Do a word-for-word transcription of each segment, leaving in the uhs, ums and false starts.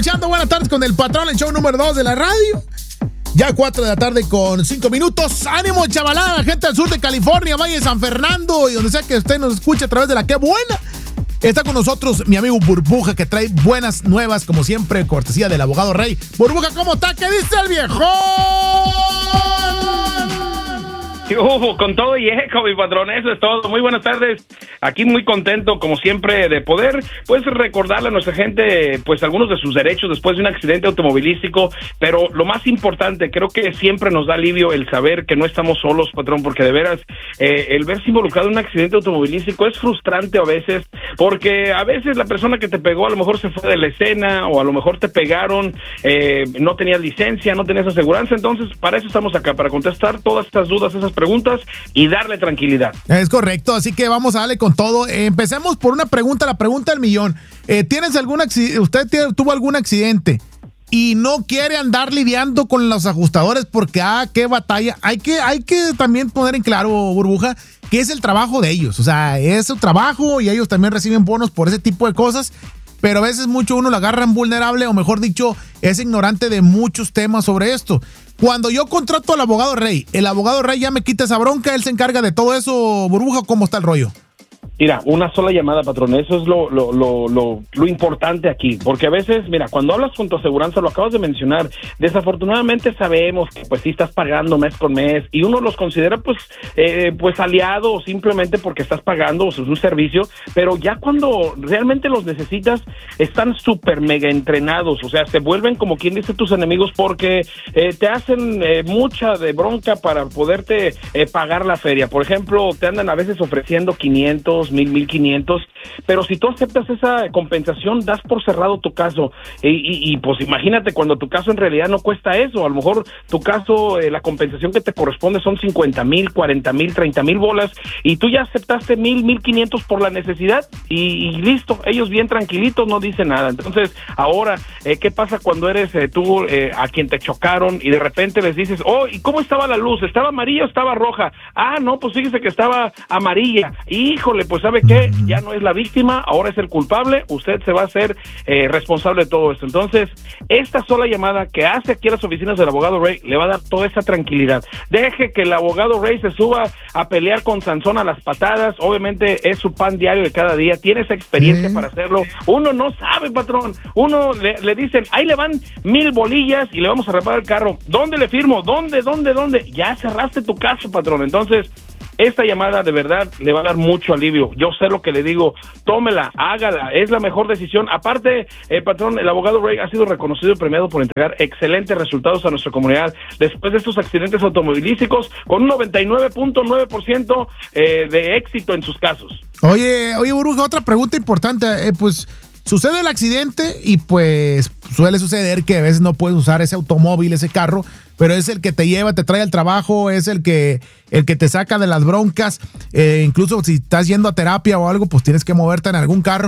escuchando Buenas Tardes con el Patrón, el show número dos de la radio. Ya cuatro de la tarde con cinco minutos. ¡Ánimo, chavalada! Gente del sur de California, Valle de San Fernando y donde sea que usted nos escuche a través de la Qué Buena. Está con nosotros mi amigo Burbuja, que trae buenas nuevas, como siempre, cortesía del abogado Rey. Burbuja, ¿cómo está? ¿Qué dice el viejo? Uh, con todo y eco, mi patrón, eso es todo. Muy buenas tardes, aquí muy contento como siempre de poder pues recordarle a nuestra gente pues algunos de sus derechos después de un accidente automovilístico, pero lo más importante, creo que siempre nos da alivio el saber que no estamos solos, patrón, porque de veras eh, el verse involucrado en un accidente automovilístico es frustrante a veces, porque a veces la persona que te pegó a lo mejor se fue de la escena o a lo mejor te pegaron, eh, no tenías licencia, no tenías aseguranza. Entonces para eso estamos acá, para contestar todas estas dudas, esas preguntas y darle tranquilidad. Es correcto, así que vamos a darle con todo. Eh, empecemos por una pregunta, la pregunta del millón. Eh, ¿Tienes algún accidente? ¿Usted tiene, tuvo algún accidente y no quiere andar lidiando con los ajustadores porque, ah, qué batalla? Hay que, hay que también poner en claro, Burbuja, que es el trabajo de ellos. O sea, es su trabajo y ellos también reciben bonos por ese tipo de cosas. Pero a veces mucho uno lo agarran vulnerable, o mejor dicho, es ignorante de muchos temas sobre esto. Cuando yo contrato al abogado Rey, el abogado Rey ya me quita esa bronca, él se encarga de todo eso, Burbuja, ¿cómo está el rollo? Mira, una sola llamada, patrón, eso es lo, lo, lo, lo, lo importante aquí, porque a veces, mira, cuando hablas con tu aseguranza, lo acabas de mencionar, desafortunadamente sabemos que pues sí estás pagando mes con mes, y uno los considera pues, eh, pues aliados simplemente porque estás pagando pues, un servicio, pero ya cuando realmente los necesitas, están súper mega entrenados, o sea, se vuelven como quien dice tus enemigos porque eh, te hacen eh, mucha de bronca para poderte eh, pagar la feria. Por ejemplo, te andan a veces ofreciendo quinientos, mil, mil quinientos, pero si tú aceptas esa compensación, das por cerrado tu caso, y, y, y pues imagínate cuando tu caso en realidad no cuesta eso, a lo mejor tu caso, eh, la compensación que te corresponde son cincuenta mil, cuarenta mil, treinta mil bolas, y tú ya aceptaste mil, mil quinientos por la necesidad, y, y listo, ellos bien tranquilitos, no dicen nada. Entonces, ahora, eh, ¿qué pasa cuando eres eh, tú eh, a quien te chocaron, y de repente les dices, oh, ¿y cómo estaba la luz? ¿Estaba amarilla o estaba roja? Ah, no, pues fíjese que estaba amarilla. Híjole, pues ¿sabe qué? Ya no es la víctima, ahora es el culpable, usted se va a hacer eh, responsable de todo esto. Entonces, esta sola llamada que hace aquí a las oficinas del abogado Rey le va a dar toda esa tranquilidad. Deje que el abogado Rey se suba a pelear con Sansón a las patadas, obviamente es su pan diario de cada día, tiene esa experiencia ¿Sí? para hacerlo. Uno no sabe, patrón, uno le, le dicen, ahí le van mil bolillas y le vamos a reparar el carro. ¿Dónde le firmo? ¿Dónde? ¿Dónde? ¿Dónde? Ya cerraste tu caso, patrón. Entonces, esta llamada de verdad le va a dar mucho alivio. Yo sé lo que le digo, tómela, hágala, es la mejor decisión. Aparte, eh, patrón, el abogado Rey ha sido reconocido y premiado por entregar excelentes resultados a nuestra comunidad después de estos accidentes automovilísticos, con un noventa y nueve punto nueve por ciento eh, de éxito en sus casos. Oye, oye, Burbuja, otra pregunta importante, eh, pues sucede el accidente y pues suele suceder que a veces no puedes usar ese automóvil, ese carro, pero es el que te lleva, te trae al trabajo, es el que el que te saca de las broncas, eh, incluso si estás yendo a terapia o algo, pues tienes que moverte en algún carro.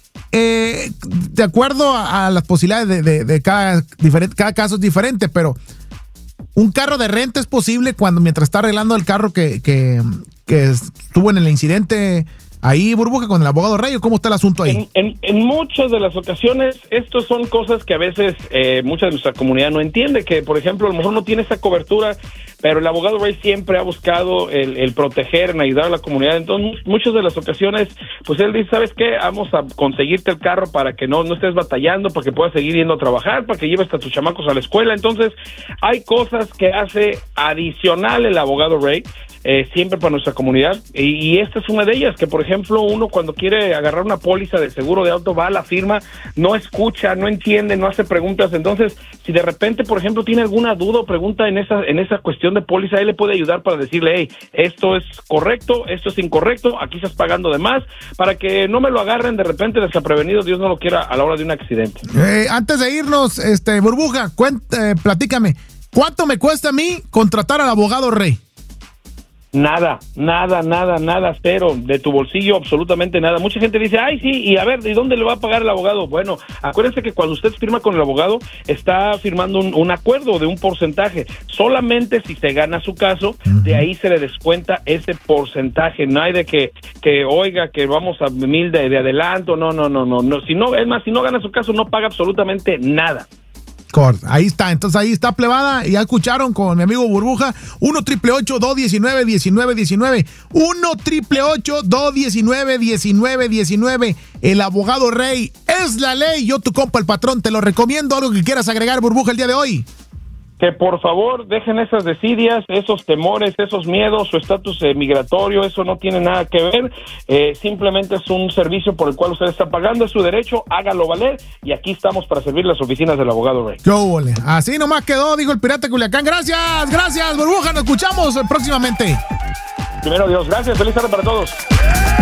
Eh, de acuerdo a, a las posibilidades de, de, de cada, diferente, cada caso es diferente, pero un carro de renta es posible cuando mientras está arreglando el carro que, que, que estuvo en el incidente. Ahí, Burbuja, con el abogado Rey, ¿cómo está el asunto ahí? En, en, en muchas de las ocasiones, estos son cosas que a veces eh, mucha de nuestra comunidad no entiende, que por ejemplo, a lo mejor no tiene esa cobertura, pero el abogado Rey siempre ha buscado el, el proteger, en ayudar a la comunidad. Entonces, muchas de las ocasiones, pues él dice, ¿sabes qué? Vamos a conseguirte el carro para que no, no estés batallando, para que puedas seguir yendo a trabajar, para que lleves a tus chamacos a la escuela. Entonces, hay cosas que hace adicional el abogado Rey, Eh, siempre para nuestra comunidad, y, y esta es una de ellas, que por ejemplo uno cuando quiere agarrar una póliza de seguro de auto va a la firma, no escucha, no entiende, no hace preguntas. Entonces si de repente por ejemplo tiene alguna duda o pregunta en esa en esa cuestión de póliza, él le puede ayudar para decirle, hey, esto es correcto, esto es incorrecto, aquí estás pagando de más, para que no me lo agarren de repente desprevenido, Dios no lo quiera, a la hora de un accidente. Eh, antes de irnos, este Burbuja, cuenta, eh, platícame, ¿cuánto me cuesta a mí contratar al abogado Rey? Nada, nada, nada, nada, cero, de tu bolsillo absolutamente nada. Mucha gente dice, ay sí, y a ver, ¿de dónde le va a pagar el abogado? Bueno, acuérdense que cuando usted firma con el abogado, está firmando un, un acuerdo de un porcentaje. Solamente si se gana su caso, uh-huh. de ahí se le descuenta ese porcentaje. No hay de que, que oiga, que vamos a mil de, de adelanto, no, no, no, no, no. Si no, es más, si no gana su caso, no paga absolutamente nada. Ahí está, entonces ahí está, plebada, y ya escucharon con mi amigo Burbuja, uno triple ocho, dos diecinueve, diecinueve diecinueve, uno triple ocho, dos diecinueve, diecinueve diecinueve, el abogado Rey, es la ley, yo tu compa el patrón, te lo recomiendo. Algo que quieras agregar, Burbuja, el día de hoy. Que por favor dejen esas desidias, esos temores, esos miedos, su estatus eh, migratorio, eso no tiene nada que ver, eh, simplemente es un servicio por el cual usted está pagando, es su derecho, hágalo valer, y aquí estamos para servir las oficinas del abogado Rey. ¡Qué ole! Así nomás quedó, dijo el pirata Culiacán. Gracias, gracias, Burbuja, nos escuchamos próximamente. Primero Dios, gracias, feliz tarde para todos.